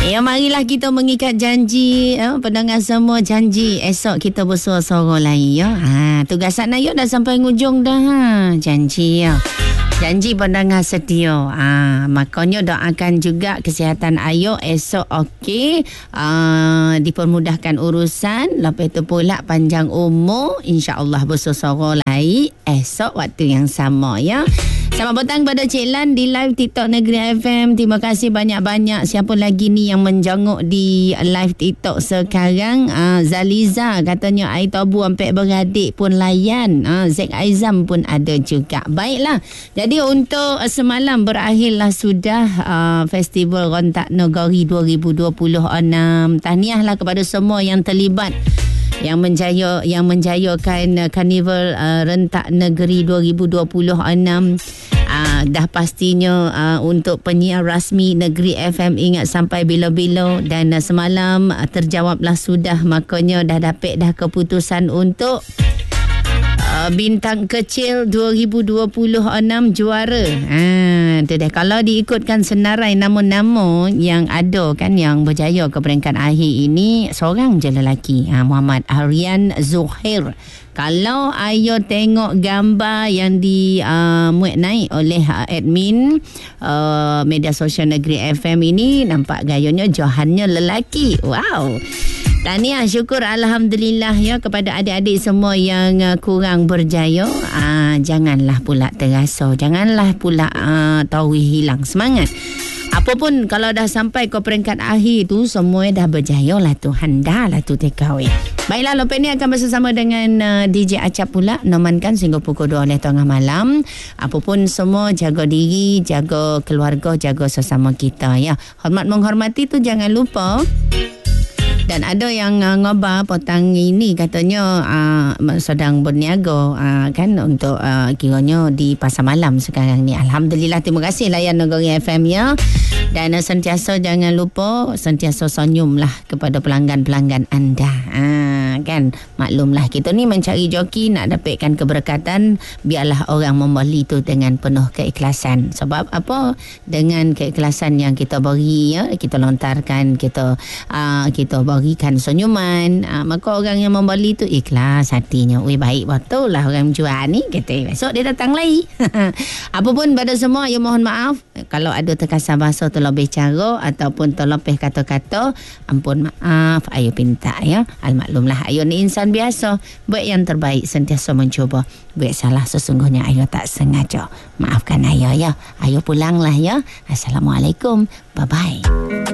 Ya, marilah kita mengikat janji. Pendengar semua janji. Esok kita bersuara-suara lagi. Ya. Tugasan Ayu dah sampai hujung dah. Janji ya. Janji pendengar setia. Makanya doakan juga kesihatan Ayu esok okey. Dipermudahkan urusan. Lepas tu pula panjang umur. InsyaAllah bersuara lagi esok waktu yang sama ya. Selamat petang pada Cik Lan di live TikTok Negeri FM. Terima kasih banyak-banyak. Siapa lagi ni yang menjenguk di live TikTok sekarang? Zaliza katanya air tabu sampai beradik pun layan. Zack Aizam pun ada juga. Baiklah. Jadi untuk semalam berakhirlah sudah Festival Rentak Negeri 2026. Tahniahlah kepada semua yang terlibat yang menjayakan Karnival Rentak Negeri 2026. Dah pastinya untuk penyiar rasmi Negeri FM ingat sampai bila-bila dan semalam terjawablah sudah, makanya dah dapat dah keputusan untuk bintang kecil 2026 juara. Tu dah. Kalau diikutkan senarai nama-nama yang ada kan yang berjaya ke peringkat akhir ini, seorang je lelaki, Muhammad Aryan Zuhair. Kalau Ayo tengok gambar yang muat naik oleh admin media sosial Negeri FM ini, nampak gayanya johannya lelaki. Wow. Tahniah, syukur alhamdulillah ya kepada adik-adik semua yang kurang berjaya. Janganlah pula terasa, janganlah pula tahu hilang semangat. Apapun kalau dah sampai ke peringkat akhir tu, semua dah berjaya lah Tuhan. Dah lah tu TKW. Baiklah, lepas ni akan bersama dengan DJ Acap pula. Nomankan sehingga pukul 2 oleh tengah malam. Apapun semua, jaga diri, jaga keluarga, jaga sesama kita ya. Hormat menghormati tu jangan lupa. Dan ada yang ngobar petang ini katanya sedang berniaga kan untuk kiranya di pasar malam sekarang ni. Alhamdulillah, terima kasih layan Negeri FM ya. Dan sentiasa jangan lupa sentiasa senyumlah kepada pelanggan-pelanggan anda. Kan maklumlah kita ni mencari joki nak dapatkan keberkatan, biarlah orang membeli tu dengan penuh keikhlasan. Sebab apa? Dengan keikhlasan yang kita beri ya, kita lontarkan, kita berikan senyuman, maka orang yang membeli tu ikhlas hatinya. Baik betul lah orang jual ni, kata besok dia datang lagi. Apapun pada semua, ya mohon maaf kalau ada terkasar bahasa, terlebih cara ataupun terlebih kata-kata, ampun maaf, Ayu pinta ya. Almaklumlah Ayu ni insan biasa, buat yang terbaik, sentiasa mencuba. Buat salah sesungguhnya Ayu tak sengaja. Maafkan Ayu ya. Ayu pulanglah ya. Assalamualaikum. Bye-bye.